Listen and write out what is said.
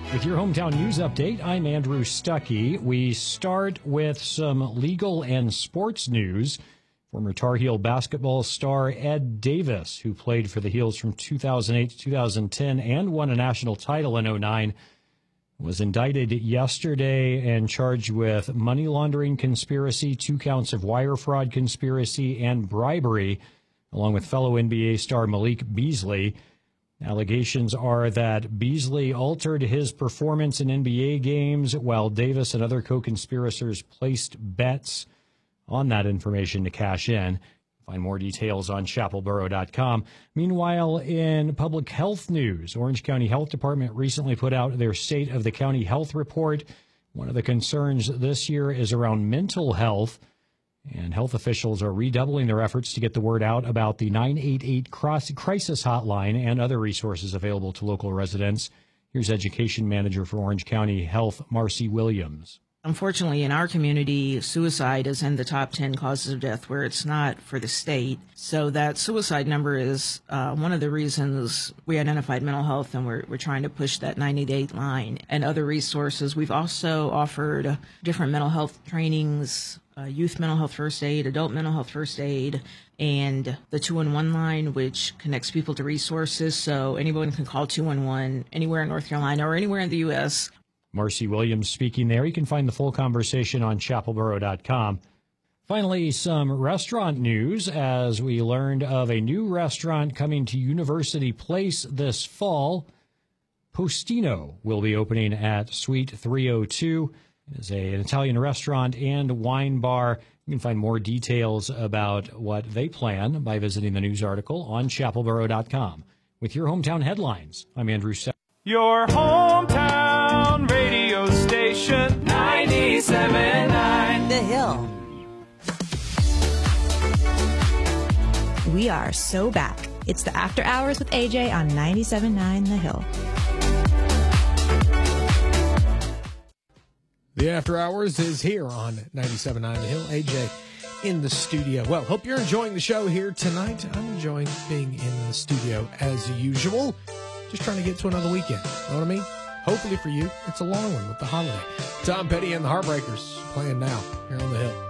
With your hometown news update, I'm Andrew Stuckey. We start with some legal and sports news. Former Tar Heel basketball star Ed Davis, who played for the Heels from 2008 to 2010 and won a national title in 2009, was indicted yesterday and charged with money laundering conspiracy, 2 counts of wire fraud conspiracy, and bribery, along with fellow NBA star Malik Beasley. Allegations are that Beasley altered his performance in NBA games while Davis and other co-conspirators placed bets on that information to cash in. Find more details on chapelboro.com. Meanwhile, in public health news, Orange County Health Department recently put out their State of the County Health Report. One of the concerns this year is around mental health. And health officials are redoubling their efforts to get the word out about the 988 crisis hotline and other resources available to local residents. Here's Education Manager for Orange County Health, Marcy Williams. Unfortunately, in our community, suicide is in the top 10 causes of death where it's not for the state. So that suicide number is one of the reasons we identified mental health, and we're trying to push that 988 line and other resources. We've also offered different mental health trainings, youth mental health first aid, adult mental health first aid, and the 211 line, which connects people to resources. So anyone can call 211 anywhere in North Carolina or anywhere in the U.S. Marcy Williams speaking there. You can find the full conversation on chapelboro.com. Finally, some restaurant news as we learned of a new restaurant coming to University Place this fall. Postino will be opening at Suite 302. It is an Italian restaurant and wine bar. You can find more details about what they plan by visiting the news article on chapelboro.com. With your hometown headlines, I'm Andrew Stuckey. Your hometown radio station, 97.9 The Hill. We are so back. It's the After Hours with AJ on 97.9 The Hill. The After Hours is here on 97.9 The Hill. AJ in the studio. Well, hope you're enjoying the show here tonight. I'm enjoying being in the studio as usual. Just trying to get to another weekend. You know what I mean? Hopefully for you, it's a long one with the holiday. Tom Petty and the Heartbreakers playing now here on The Hill.